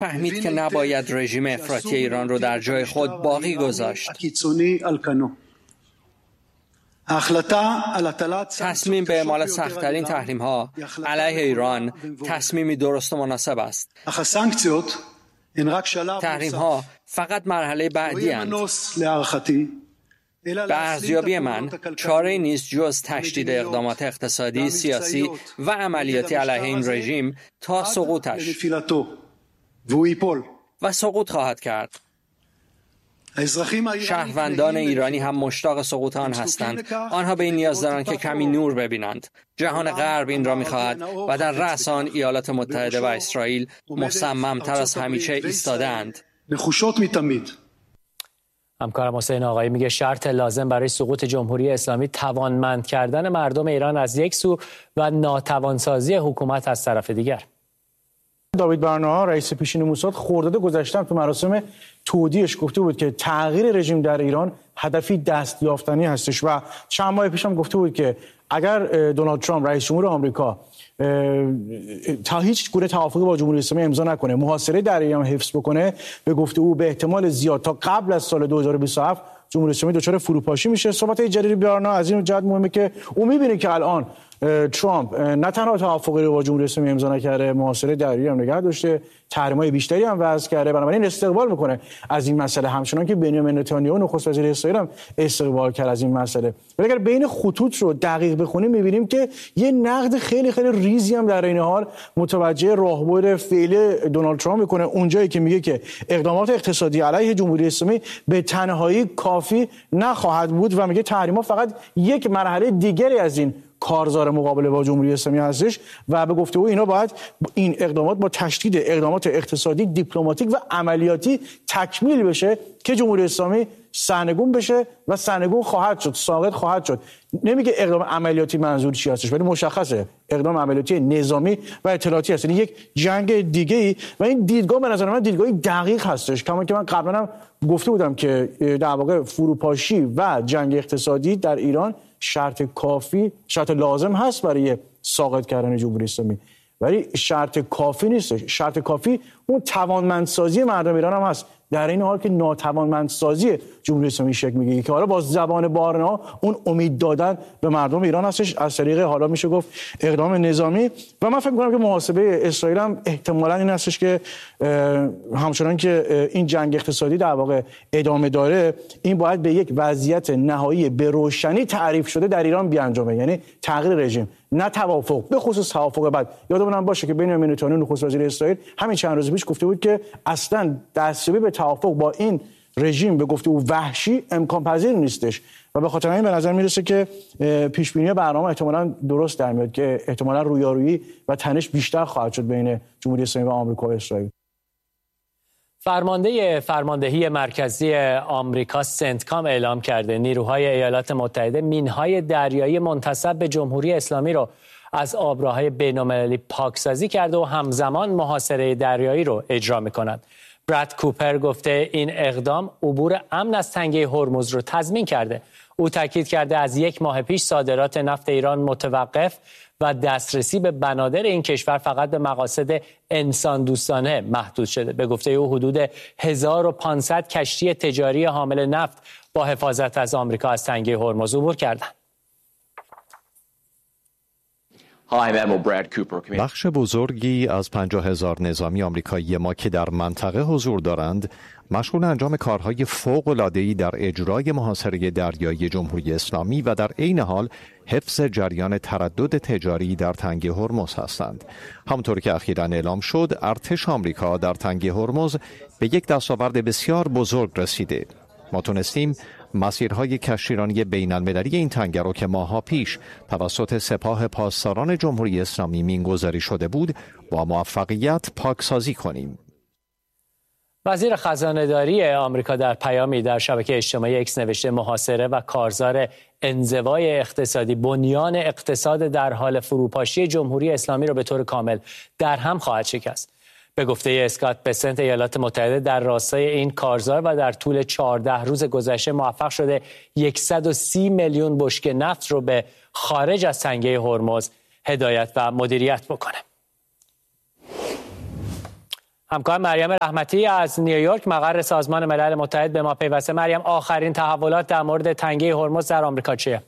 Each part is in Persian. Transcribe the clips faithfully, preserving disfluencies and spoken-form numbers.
فهمید که نباید رژیم افراطی ایران رو در جای خود باقی گذاشت. تصمیم به اعمال سخت‌ترین تحریم‌ها علیه ایران تصمیمی درست و مناسب است. تحریم‌ها فقط مرحله بعدی اند. به ارزیابی من چاره‌ای نیست جز تشدید اقدامات اقتصادی، سیاسی و عملیاتی علیه این رژیم تا سقوطش و سقوط خواهد کرد. شهروندان ایرانی هم مشتاق سقوط آن هستند. آنها به این نیاز دارند که کمی نور ببینند. جهان غرب این را می‌خواهد و در رأس آن ایالات متحده و اسرائیل مصمم‌تر از همیشه ایستاده‌اند. همکارم حسین آقایی میگه شرط لازم برای سقوط جمهوری اسلامی توانمند کردن مردم ایران از یک سو و ناتوانسازی حکومت از طرف دیگر. داوید برنا رئیس پیشین موساد خرداد گذشته تو مراسم تودیعش گفته بود که تغییر رژیم در ایران هدفی دستیافتنی هستش و چند ماه پیش هم گفته بود که اگر دونالد ترامپ رئیس جمهور آمریکا تا هیچ گونه توافقی با جمهوری اسلامی امضا نکنه، محاصره در ایران حفظ بکنه، به گفته او به احتمال زیاد تا قبل از سال دو هزار و بیست و هفت جمهوری اسلامی دچار فروپاشی میشه. صحبت جلیلی بیارنا از این جهت مهمه که او میبینه که الان ترامپ نه تنها توافقی رو با جمهوری اسلامی امضا نکرده، محاصره در ایران نگه داشته، تحریم‌های بیشتری هم وضع کرده، بنابراین استقبال میکنه از این مسئله، همچنان که بنیامین نتانیاهو نخست وزیر اسرائیل هم استقبال کرد از این مسئله. ولی اگر بین خطوط رو دقیق بخونیم میبینیم که یه نقد خیلی خیلی ریزی هم در این حال متوجه راهبر فعلی دونالد ترامپ میکنه، اونجایی که میگه که اقدامات اقتصادی علیه جمهوری اسلامی به تنهایی کافی نخواهد بود و میگه تحریم‌ها فقط یک مرحله دیگری از این کارزار مقابله با جمهوری اسلامی هستش و به گفته او اینا باید این اقدامات با تشدید اقدامات اقتصادی، دیپلماتیک و عملیاتی تکمیل بشه که جمهوری اسلامی سرنگون بشه و سرنگون خواهد شد، ساقط خواهد شد. نمیگه اقدام عملیاتی منظور چی هستش، ولی مشخصه اقدام عملیاتی نظامی و اطلاعاتی هست، یعنی یک جنگ دیگه ای و این دیدگاه به نظر من دیدگاهی دقیق هستش. کما که من قبلا هم گفته بودم که در واقع فروپاشی و جنگ اقتصادی در ایران شرط کافی، شرط لازم هست برای ساقط کردن جمهوری اسلامی، ولی شرط کافی نیست. شرط کافی اون توانمندسازی مردم ایران هم هست، در این حال که ناتوانمندسازی جمهوری اسلامی شکل میگیره که حالا با زبان بارنا اون امید دادن به مردم ایران هستش از طریق حالا میشه گفت اقدام نظامی. و من فکر می‌کنم که محاسبه اسرائیل هم احتمالاً این هستش که همچنان که این جنگ اقتصادی در واقع ادامه داره، این باید به یک وضعیت نهایی به روشنی تعریف شده در ایران بیانجامه، یعنی تغییر رژیم، نه توافق. به خصوص توافق بعد یادمون باشه که بنیامین نتانیاهو نخست وزیر اسرائیل همین چند روز پیش گفته بود که اصلا دستیابی به توافق با این رژیم به گفته او وحشی امکان پذیر نیستش و به خاطر همین به نظر میرسه که پیش بینی برنامه احتمالاً درست در میاد که احتمالاً رویارویی و تنش بیشتر خواهد شد بین جمهوری اسلامی و آمریکا و اسرائیل. فرمانده فرماندهی مرکزی آمریکا سنتکام اعلام کرده نیروهای ایالات متحده مینهای دریایی منتسب به جمهوری اسلامی رو از آبراهای بین‌المللی پاکسازی کرده و همزمان محاصره دریایی رو اجرا می‌کنند. براد کوپر گفته این اقدام عبور امن از تنگه هرمز رو تضمین کرده. او تاکید کرده از یک ماه پیش صادرات نفت ایران متوقف و دسترسی به بنادر این کشور فقط به مقاصد انسان دوستانه محدود شده. به گفته او حدود هزار و پانصد کشتی تجاری حامل نفت با حفاظت از آمریکا از تنگه هرمز عبور کردند. بخش بزرگی از پنجاه هزار نظامی آمریکایی ما که در منطقه حضور دارند مشغول انجام کارهای فوق‌العاده‌ای در اجرای محاصره دریایی جمهوری اسلامی و در عین حال حفظ جریان تردد تجاری در تنگه هرمز هستند. همونطور که اخیراً اعلام شد، ارتش آمریکا در تنگه هرمز به یک دستاورد بسیار بزرگ رسیده. ما تونستیم مسیرهای کشتیرانی بین المللی این تنگه رو که ماها پیش توسط سپاه پاسداران جمهوری اسلامی مینگذاری شده بود با موفقیت پاکسازی کنیم. وزیر خزانه‌داری آمریکا در پیامی در شبکه اجتماعی اکس نوشته محاصره و کارزار انزوای اقتصادی بنیان اقتصاد در حال فروپاشی جمهوری اسلامی را به طور کامل در هم خواهد شکست. به گفته اسکات بسنت ایالات متحده در راستای این کارزار و در طول چهارده روز گذشته موفق شده صد و سی میلیون بشکه نفت رو به خارج از تنگه هرمز هدایت و مدیریت بکنه. همکار مریم رحمتی از نیویورک مقر سازمان ملل متحد به ما پیوسته. مریم، آخرین تحولات در مورد تنگه هرمز در آمریکا چیه؟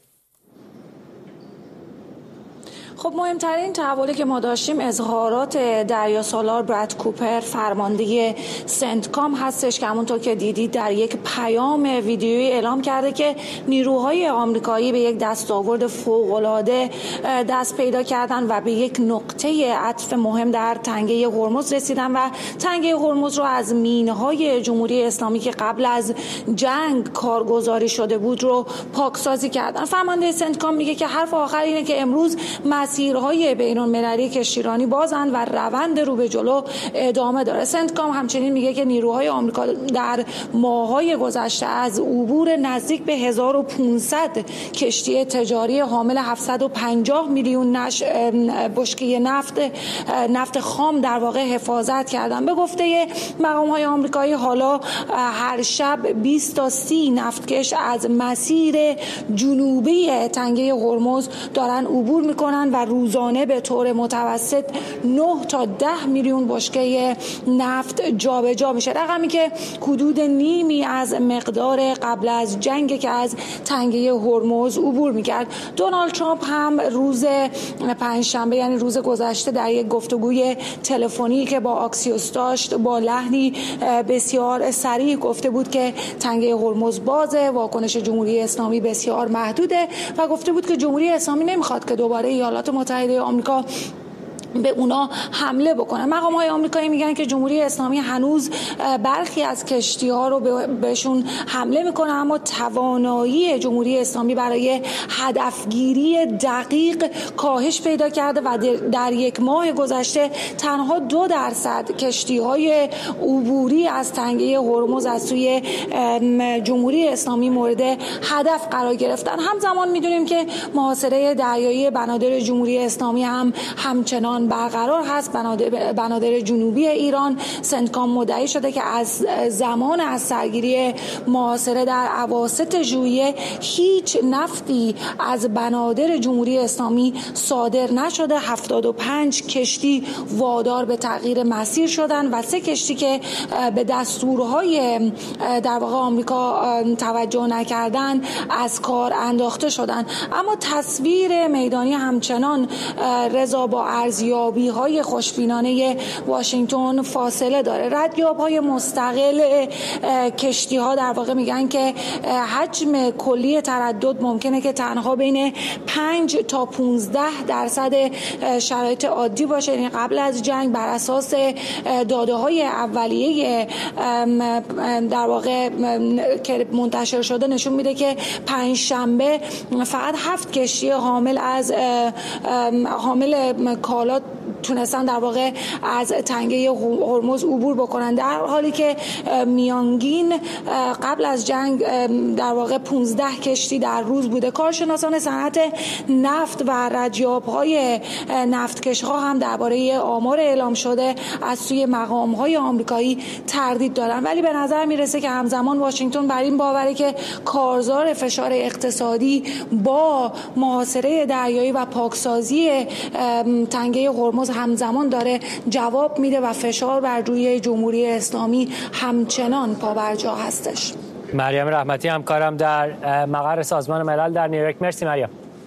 خب مهمترین تحولی که ما داشتیم اظهارات دریاسالار براد کوپر، فرمانده سنتکام هستش که همونطور که دیدید در یک پیام ویدیویی اعلام کرده که نیروهای آمریکایی به یک دستاورد فوق‌العاده دست پیدا کردن و به یک نقطه عطف مهم در تنگه هرمز رسیدن و تنگه هرمز رو از مینهای جمهوری اسلامی که قبل از جنگ کارگزاری شده بود رو پاکسازی کردن. فرمانده سنتکام میگه که حرف آخر اینه که امروز مسیرهای بین‌المللی کشتیرانی بازن و روند رو به جلو ادامه داره. سنتکام همچنین میگه که نیروهای آمریکا در ماه‌های گذشته از عبور نزدیک به هزار و پانصد کشتی تجاری حامل هفتصد و پنجاه میلیون نش بشکه نفت نفت خام در واقع حفاظت کردن. به گفته مقام‌های آمریکایی حالا هر شب بیست تا سی نفتکش از مسیر جنوبی تنگه هرمز دارن عبور میکنن و روزانه به طور متوسط نه تا ده میلیون بشکه نفت جابجا میشه، رقمی که حدود نیمی از مقدار قبل از جنگ که از تنگه هرمز عبور میکرد. دونالد ترامپ هم روز پنجشنبه یعنی روز گذشته در یک گفتگوی تلفنی که با آکسیوس داشت با لحنی بسیار صریح گفته بود که تنگه هرمز بازه، واکنش جمهوری اسلامی بسیار محدوده و گفته بود که جمهوری اسلامی نمیخواد که دوباره ایالات متحده آمریکا به اونا حمله بکنه. مقام‌های آمریکایی میگن که جمهوری اسلامی هنوز برخی از کشتی‌ها رو بهشون حمله میکنه، اما توانایی جمهوری اسلامی برای هدفگیری دقیق کاهش پیدا کرده و در یک ماه گذشته تنها دو درصد کشتی‌های عبوری از تنگه هرمز از سوی جمهوری اسلامی مورد هدف قرار گرفتن. همزمان میدونیم که محاصره دریایی بنادر جمهوری اسلامی هم همچنان برقرار هست. بنادر, بنادر جنوبی ایران، سنتکام مدعی شده که از زمان از سرگیری محاصره در اواسط ژوئیه هیچ نفتی از بنادر جمهوری اسلامی صادر نشده. هفتاد و پنج کشتی وادار به تغییر مسیر شدن و سه کشتی که به دستورهای در واقع آمریکا توجه نکردن از کار انداخته شدن. اما تصویر میدانی همچنان رضا با ارزیابی های خوشبینانه واشنگتن فاصله داره. ردیاب‌های مستقل کشتی ها در واقع میگن که حجم کلی تردد ممکنه که تنها بین پنج تا پانزده درصد شرایط عادی باشه، یعنی قبل از جنگ بر اساس داده های اولیه در واقع که منتشر شده نشون میده که پنج شنبه فقط هفت کشتی حامل از حامل کالا تونستن در واقع از تنگه هرمز عبور بکنن، در حالی که میانگین قبل از جنگ در واقع پانزده کشتی در روز بوده. کارشناسان صنعت نفت و ردیاب‌های نفتکش‌ها هم درباره آمار اعلام شده از سوی مقام‌های آمریکایی تردید دارن، ولی به نظر میرسه که همزمان واشنگتن بر این باوره که کارزار فشار اقتصادی با محاصره دریایی و پاکسازی تنگه هرمز همزمان داره جواب میده و فشار بر روی جمهوری اسلامی همچنان پابرجا هستش. مریم رحمتی همکارم در مقر سازمان ملل در نیویورک. مرسی مریم.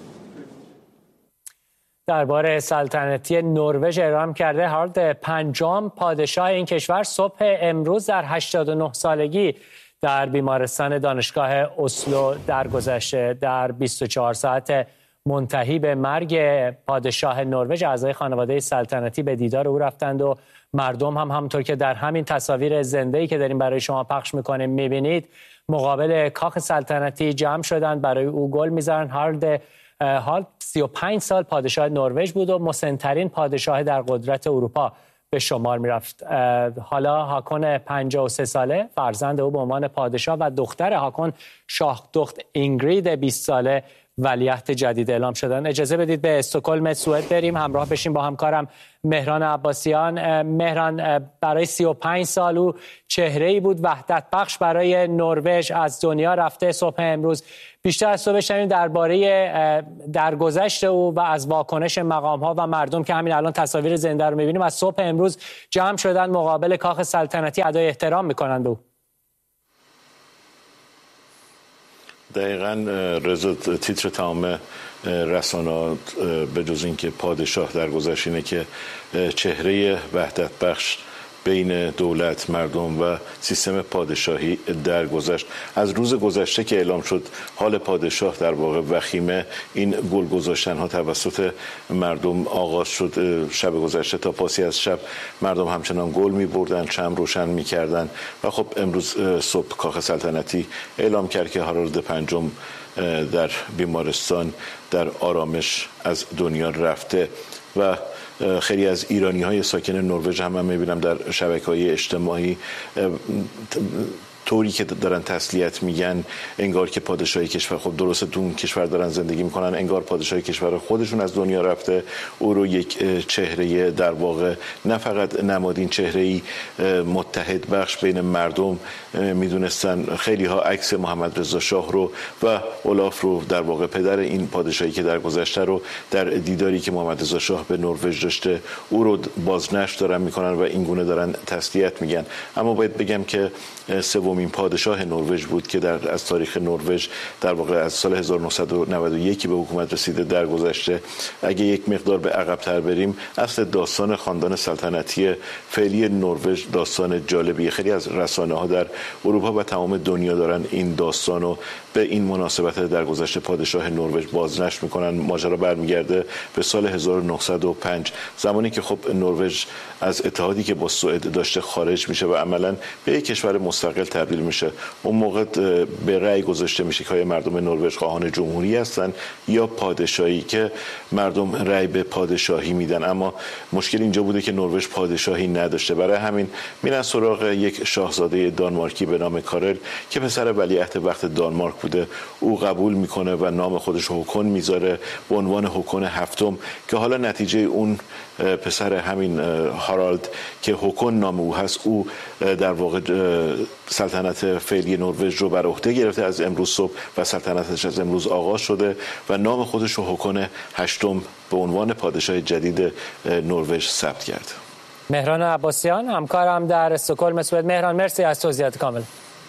درباره سلطنتی نروژ اعلام کرده هارالد پنجم پادشاه این کشور صبح امروز در هشتاد و نه سالگی در بیمارستان دانشگاه اسلو درگذشته. در بیست و چهار ساعت منتهی به مرگ پادشاه نروژ اعضای خانواده سلطنتی به دیدار او رفتند و مردم هم همونطور که در همین تصاویر زنده‌ای که داریم برای شما پخش می‌کنیم می‌بینید مقابل کاخ سلطنتی جمع شدند، برای او گل می‌زنند. هارالد هالد سی و پنج سال پادشاه نروژ بود و مسن‌ترین پادشاه در قدرت اروپا به شمار می‌رفت. حالا هاکون پنجاه و سه ساله فرزند او به عنوان پادشاه و دختر هاکون شاه دخت اینگرید بیست ساله ولیعهد جدید اعلام شدن. اجازه بدید به استکهلم سوئد بریم، همراه بشیم با همکارم مهران عباسیان. مهران، برای سی و پنج سال او چهره‌ای بود وحدت بخش برای نروژ، از دنیا رفته. صبح امروز بیشتر از تو بشنویم درباره درگذشت او و از واکنش مقام‌ها و مردم که همین الان تصاویر زنده رو می‌بینیم. از صبح امروز جمع شدن مقابل کاخ سلطنتی ادای احترام می‌کنند به او. دقیقاً رضا، تیتر تمام رسانه‌ها به جز اینکه پادشاه درگذشت اینه که چهره وحدت بخش بین دولت، مردم و سیستم پادشاهی درگذشت. از روز گذشته که اعلام شد حال پادشاه در واقع وخیمه، این گل گذاشتن ها توسط مردم آغاز شد. شب گذشته تا پاسی از شب مردم همچنان گل می بردن، شمع روشن می کردن و خب امروز صبح کاخ سلطنتی اعلام کرد که هارالد پنجم در بیمارستان در آرامش از دنیا رفته و خیلی از ایرانی های ساکن نروژ هم من میبینم در شبکه‌های اجتماعی طوری که دارن تسلیت میگن انگار که پادشاهی کشور، خب درسته تو اون کشور دارن زندگی میکنن، انگار پادشاهی کشور خودشون از دنیا رفته. او رو یک چهره در واقع نه فقط نمادین، چهره‌ای متحد بخش بین مردم میدونستن. خیلی ها عکس محمد رضا شاه رو و اولاف رو، در واقع پدر این پادشاهی که در گذشته رو، در دیداری که محمد رضا شاه به نروژ داشته او رو بازنشر دارن میکنن و این گونه دارن تسلیت میگن. اما باید بگم که سومین پادشاه نروژ بود که در از تاریخ نروژ در واقع از سال هزار و نهصد و نود و یک به حکومت رسیده در گذشته. اگه یک مقدار به عقب‌تر بریم، اصل داستان خاندان سلطنتی فعلی نروژ داستان جالبیه. خیلی از رسانه‌ها در اروپا و تمام دنیا دارن این داستانو به این مناسبت در گذشته پادشاه نروژ بازنشر میکنن. ماجرا برمیگرده به سال هزار و نهصد و پنج، زمانی که خب نروژ از اتحادی که با سوئد داشته خارج میشه و عملاً به یک کشور مستقل تبدیل میشه. اون موقع به رأی گذاشته میشه که مردم نروژ خواهان جمهوری هستن یا پادشاهی، که مردم رأی به پادشاهی میدن. اما مشکل اینجا بوده که نروژ پادشاهی نداشته، برای همین میرن سراغ یک شاهزاده دانمارکی به نام کارل که پسر ولیعهد وقت دانمارک بوده. او قبول میکنه و نام خودش هوکون میذاره به عنوان هوکون هفتم، که حالا نتیجه اون پسر همین هارالد که هوکون نام او هست، او در واقع سلطنت فعلی نروژ رو بر عهده گرفته از امروز صبح و سلطنتش از امروز آغاز شده و نام خودش رو هوکون هشتم به عنوان پادشاه جدید نروژ ثبت کرد. مهران عباسیان همکارم در استکهلم سوئد. مهران، مرسی از توضیحات کامل.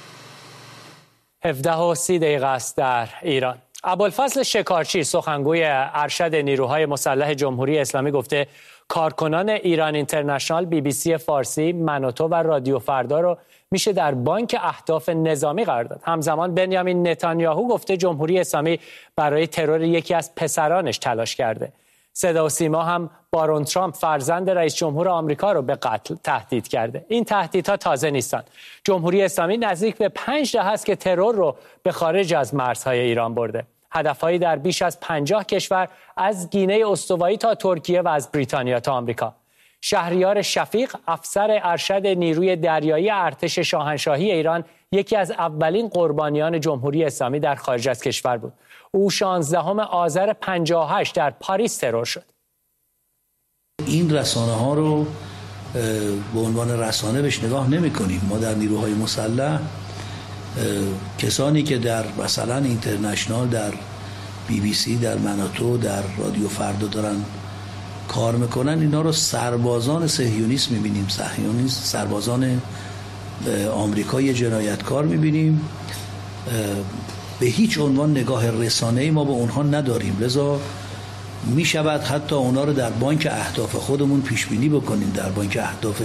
هفده و سی دقیقه است در ایران. ابوالفضل شکارچی، سخنگوی ارشد نیروهای مسلح جمهوری اسلامی، گفته کارکنان ایران اینترنشنال، بی بی سی فارسی، منوتو و رادیو فردا رو میشه در بانک اهداف نظامی قرار داد. همزمان بنیامین نتانیاهو گفته جمهوری اسلامی برای ترور یکی از پسرانش تلاش کرده. صدا و سیما هم بارون ترامپ، فرزند رئیس جمهور آمریکا، رو به قتل تهدید کرده. این تهدیدها تازه نیستند. جمهوری اسلامی نزدیک به پنج دهه است که ترور رو به خارج از مرزهای ایران برده. هدفهایی در بیش از پنجاه کشور، از گینه استوایی تا ترکیه و از بریتانیا تا آمریکا. شهریار شفیق، افسر ارشد نیروی دریایی ارتش شاهنشاهی ایران، یکی از اولین قربانیان جمهوری اسلامی در خارج از کشور بود. او شانزدهم آذر پنجاه و هشت در پاریس ترور شد. این رسانه ها رو به عنوان رسانه بهش نگاه نمی کنیم. ما در نیروهای مسلح کسانی که در مثلا اینترنشنال، در بی بی سی، در مناتو، در رادیو فردا دارن کار میکنن، اینا رو سربازان صهیونیست میبینیم، صهیونیست، سربازان آمریکایی جنایتکار میبینیم. به هیچ عنوان نگاه رسانه‌ای ما به اونها نداریم، لذا میشود حتی اونا رو در بانک اهداف خودمون پیش بینی بکنیم، در بانک اهداف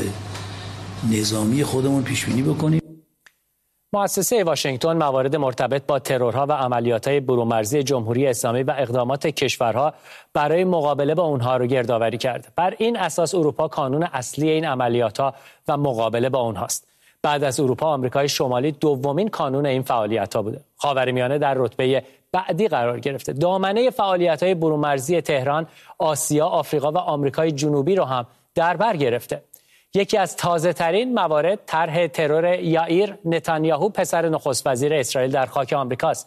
نظامی خودمون پیش بینی بکنیم. مؤسسه واشنگتن موارد مرتبط با ترورها و عملیات‌های برون‌مرزی جمهوری اسلامی و اقدامات کشورها برای مقابله با اونها رو گردآوری کرده. بر این اساس اروپا قانون اصلی این عملیات‌ها و مقابله با اونهاست. بعد از اروپا، آمریکای شمالی دومین کانون این فعالیت‌ها بوده. خاورمیانه در رتبه بعدی قرار گرفته. دامنه فعالیت‌های برون‌مرزی تهران، آسیا، آفریقا و آمریکای جنوبی رو هم در بر گرفته. یکی از تازه‌ترین موارد طرح ترور یائیر نتانیاهو، پسر نخست وزیر اسرائیل، در خاک آمریکاست.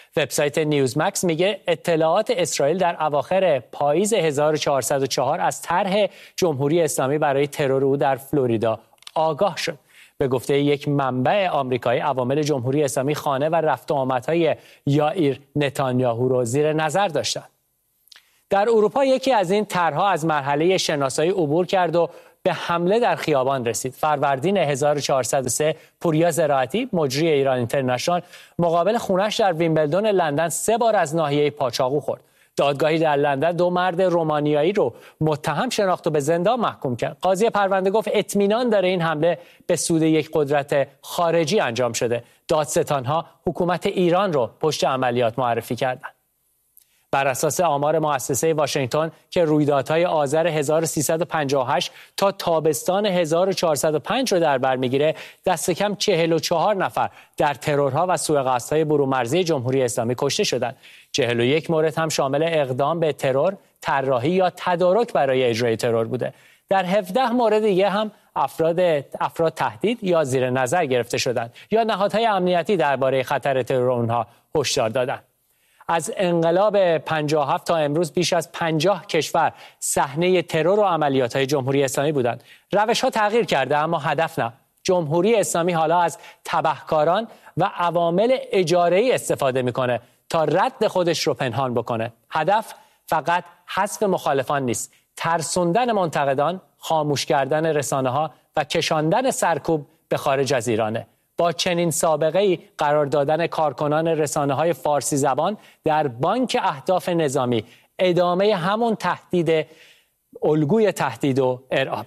وبسایت نیوزمکس میگه اطلاعات اسرائیل در اواخر پاییز هزار و چهارصد و چهار از طرح جمهوری اسلامی برای ترور او در فلوریدا آگاه شد. به گفته یک منبع آمریکایی، عوامل جمهوری اسلامی خانه و رفت و آمدهای یائیر نتانیاهو رو زیر نظر داشتند. در اروپا یکی از این طرح‌ها از مرحله شناسایی عبور کرد و به حمله در خیابان رسید. فروردین هزار و چهارصد و سه پوریا زراعتی، مجری ایران اینترنشنال، مقابل خونش در ویمبلدون لندن سه بار از ناحیه پاچاقو خورد. دادگاهی در لندن دو مرد رومانیایی رو متهم شناخت و به زندان محکوم کرد. قاضی پرونده گفت اطمینان داره این حمله به سود یک قدرت خارجی انجام شده. دادستان‌ها حکومت ایران رو پشت عملیات معرفی کردند. بر اساس آمار مؤسسه واشنگتن که رویدادهای آذر هزار و سیصد و پنجاه و هشت تا تابستان هزار و چهارصد و پنج رو در بر میگیره، دست کم چهل و چهار نفر در ترورها و سوءقصدهای برومرزی جمهوری اسلامی کشته شدند. چهل و یک مورد هم شامل اقدام به ترور، طراحی یا تدارک برای اجرای ترور بوده. در هفده مورد دیگه هم افراد افراد تهدید یا زیر نظر گرفته شدند یا نهادهای امنیتی درباره خطر ترور اونها هشدار دادند. از انقلاب پنجاه و هفت تا امروز بیش از پنجاه کشور صحنه ترور و عملیات‌های جمهوری اسلامی بودند. روش‌ها تغییر کرده اما هدف نه. جمهوری اسلامی حالا از تبهکاران و عوامل اجاره‌ای استفاده می‌کنه تا رد خودش رو پنهان بکنه. هدف فقط حذف مخالفان نیست، ترسوندن منتقدان، خاموش کردن رسانه‌ها و کشاندن سرکوب به خارج از ایرانه. با چنین سابقه‌ای قرار دادن کارکنان رسانه‌های فارسی زبان در بانک اهداف نظامی ادامه همون تهدید، الگوی تهدید و ارعابه.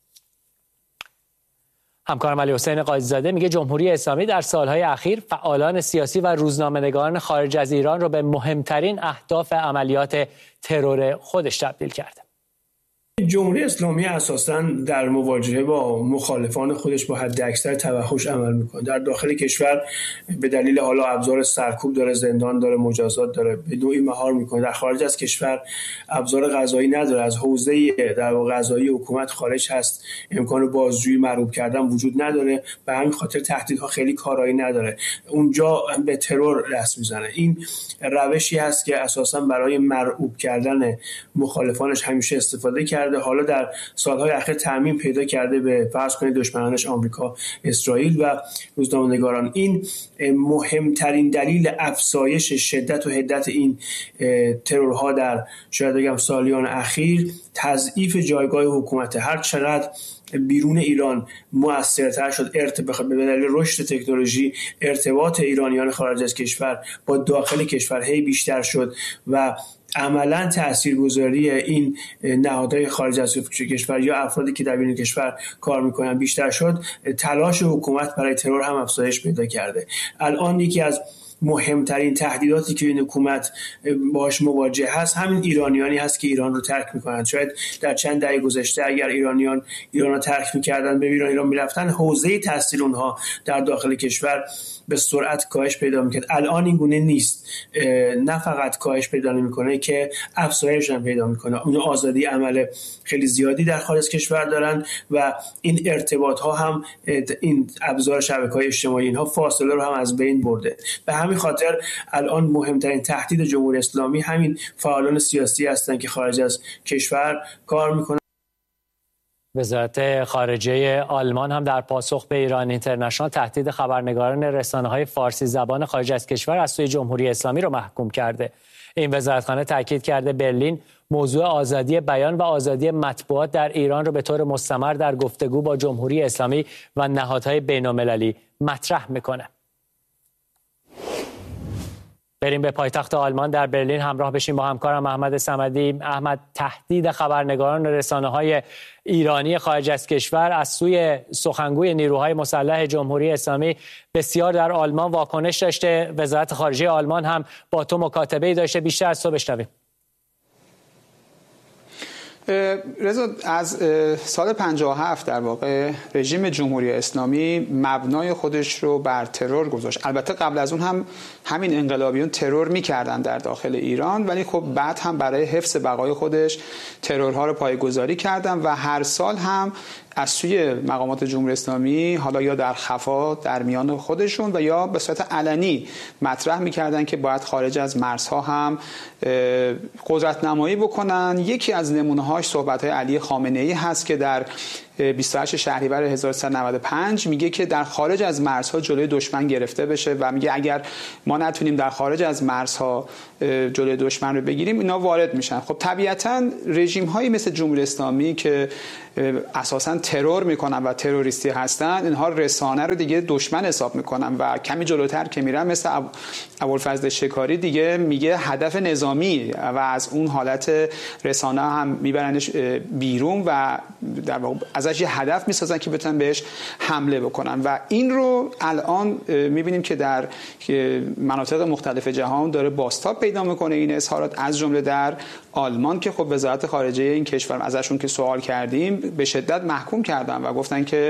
همکارم علی حسین قاضی‌زاده میگه جمهوری اسلامی در سالهای اخیر فعالان سیاسی و روزنامه‌نگاران خارج از ایران رو به مهمترین اهداف عملیات ترور خودش تبدیل کرده. جمهوری اسلامی اساساً در مواجهه با مخالفان خودش با حد اکثر توحش عمل میکنه. در داخل کشور به دلیل حالا ابزار سرکوب داره، زندان داره، مجازات داره، به نوعی مهار میکنه. در خارج از کشور ابزار قضایی نداره، از حوزه در قضایی حکومت خارج هست، امکان بازجویی مرعوب کردن وجود نداره، به همین خاطر تهدیدها خیلی کارایی نداره. اونجا به ترور دست میزنه. این روشی هست که اساساً برای مرعوب کردن مخالفانش همیشه استفاده کرده. حالا در سالهای اخیر تعمیم پیدا کرده به فرض کنید دشمنانش آمریکا، اسرائیل و روزنامه‌نگاران. این مهمترین دلیل افزایش شدت و حدت این ترورها در شاید بگم سالیان اخیر تضعیف جایگاه حکومت. هر چقدر بیرون ایران مؤثرتر شد، ارتباط به دلیل رشد تکنولوژی ارتباط ایرانیان خارج از کشور با داخل کشور هی بیشتر شد و عملاً تاثیرگذاری این نهادهای خارج از کشور یا افرادی که در بیرون کشور کار میکنن بیشتر شد، تلاش حکومت برای ترور هم افزایش پیدا کرده. الان یکی از مهمترین تهدیداتی که این حکومت باهاش مواجه هست همین ایرانیانی هست که ایران رو ترک میکنن. شاید در چند دهه گذشته اگر ایرانیان ایران رو ترک میکردن، به ایران ایران میرفتن، حوزه تاثیر اونها در داخل کشور به سرعت کاهش پیدا میکرد. الان این گونه نیست. نه فقط کاهش پیدا نمیکنه که افزایش هم پیدا میکنه. اون آزادی عمل خیلی زیادی در خارج از کشور دارن و این ارتباط ها هم، این ابزار شبکه‌های اجتماعی اینها فاصله رو هم از بین برده. به همین خاطر الان مهمترین تهدید جمهوری اسلامی همین فعالان سیاسی هستند که خارج از کشور کار میکنن. وزارت خارجه آلمان هم در پاسخ به ایران اینترنشنال تهدید خبرنگاران رسانه‌های فارسی زبان خارج از کشور از سوی جمهوری اسلامی رو محکوم کرده. این وزارتخانه تاکید کرده برلین موضوع آزادی بیان و آزادی مطبوعات در ایران رو به طور مستمر در گفتگو با جمهوری اسلامی و نهادهای بین‌المللی مطرح میکنه. بریم به پایتخت آلمان در برلین همراه بشیم با همکارم احمد صمدی. احمد، تهدید خبرنگاران رسانه‌های ایرانی خارج از کشور از سوی سخنگوی نیروهای مسلح جمهوری اسلامی بسیار در آلمان واکنش داشته. وزارت خارجه آلمان هم با تو مکاتبه‌ای داشته. بیشتر از تو بشنویم. رضا، از سال پنجاه و هفت در واقع رژیم جمهوری اسلامی مبنای خودش رو بر ترور گذاشت. البته قبل از اون هم همین انقلابیون ترور میکردن در داخل ایران، ولی خب بعد هم برای حفظ بقای خودش ترورها رو پایه‌گذاری کردن و هر سال هم از سوی مقامات جمهوری اسلامی حالا یا در خفا در میان خودشون و یا به صورت علنی مطرح میکردن که باید خارج از مرزها هم قدرت نمایی بکنن. یکی از نمونه‌هاش صحبت‌های علی خامنه‌ای هست که در بیست و هشت شهریور هزار و سیصد و نود و پنج میگه که در خارج از مرزها جلوی دشمن گرفته بشه و میگه اگر ما نتونیم در خارج از مرزها جلوی دشمن رو بگیریم اینا وارد میشن. خب طبیعتاً رژیم هایی مثل جمهوری اسلامی که اساساً ترور میکنن و تروریستی هستن، اینها رسانه رو دیگه دشمن حساب میکنن و کمی جلوتر که میرن مثل ابوالفضل شکاری دیگه میگه هدف نظامی و از اون حالت رسانه هم میبرنش بیرون و در واقع ازش یه هدف میسازن که بتونن بهش حمله بکنن و این رو الان میبینیم که در مناطق مختلف جهان داره بازتاب پیدا میکنه این اظهارات، از جمله در آلمان که خب وزارت خارجه این کشور ازشون که سوال کردیم به شدت محکوم کردن و گفتن که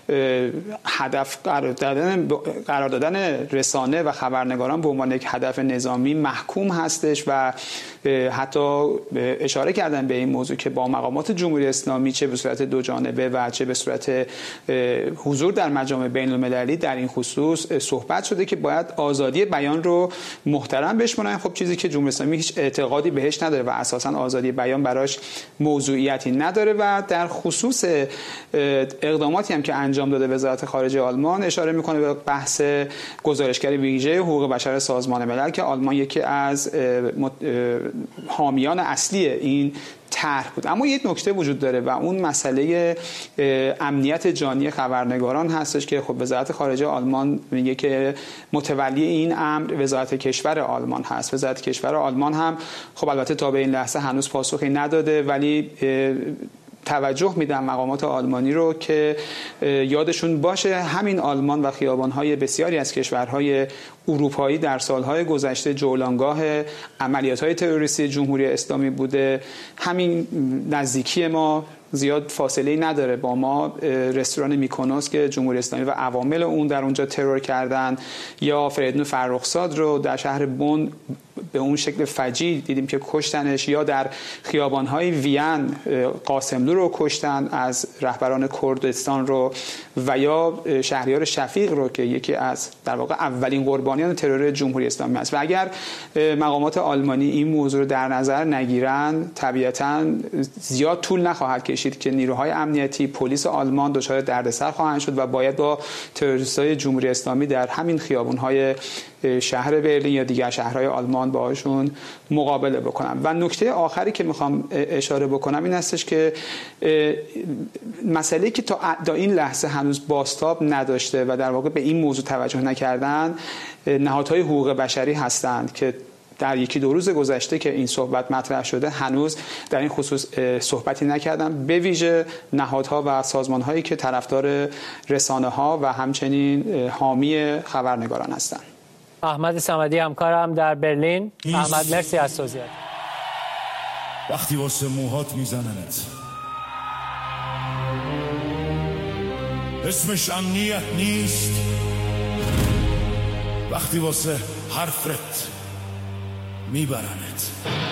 هدف قرار دادن قرار دادن رسانه و خبرنگاران به عنوان یک هدف نظامی محکوم هستش و حتی اشاره کردن به این موضوع که با مقامات جمهوری اسلامی چه به صورت دو جانبه و چه به صورت حضور در مجامع بین المللی در این خصوص صحبت شده که باید آزادی بیان رو محترم بشمارن. خب چیزی که جمهوری اسلامی هیچ اعتقادی بهش نداره و اساساً آزادی بیان براش موضوعیتی نداره و در خصوص اقداماتی هم که انجام داده وزارت خارجه آلمان اشاره میکنه به بحث گزارشگر ویژه حقوق بشر سازمان ملل که آلمان یکی از حامیان اصلی این طرح بود. اما یک نکته وجود داره و اون مسئله امنیت جانی خبرنگاران هستش که خب وزارت خارجه آلمان میگه که متولی این امر وزارت کشور آلمان هست. وزارت کشور آلمان هم خب البته تا به این لحظه هنوز پاسخی نداده ولی توجه میدم مقامات آلمانی رو که یادشون باشه همین آلمان و خیابان‌های بسیاری از کشورهای اروپایی در سالهای گذشته جولانگاه عملیات‌های تروریستی جمهوری اسلامی بوده. همین نزدیکی ما زیاد فاصله‌ای نداره با ما رستوران میکونوس که جمهوری اسلامی و عوامل اون در اونجا ترور کردن یا فریدون فرخزاد رو در شهر بن به اون شکل فجیع دیدیم که کشتنش یا در خیابان‌های وین قاسملو رو کشتن از رهبران کردستان رو و یا شهریار شفیق رو که یکی از در واقع اولین قربانیان ترور جمهوری اسلامی است و اگر مقامات آلمانی این موضوع رو در نظر نگیرن طبیعتاً زیاد طول نخواهد کشید که نیروهای امنیتی پلیس آلمان دچار دردسر خواهند شد و باید با تروریست‌های جمهوری اسلامی در همین خیابان‌های شهر برلین یا دیگر شهرهای آلمان باهاشون مقابله بکنم. و نکته آخری که میخوام اشاره بکنم این هستش که مسئله که تا این لحظه هنوز بازتاب نداشته و در واقع به این موضوع توجه نکردن نهادهای حقوق بشری هستند که در یکی دو روز گذشته که این صحبت مطرح شده هنوز در این خصوص صحبتی نکردن، به ویژه نهادها و سازمانهایی که طرفدار رسانه‌ها و همچنین حامی خبرنگاران هستند. احمد صمدی همکارم در برلین. احمد مرسی از توضیحات. وقتی واسه موهات میزننت اسمش امنیت نیست، وقتی واسه حرفت میبرنت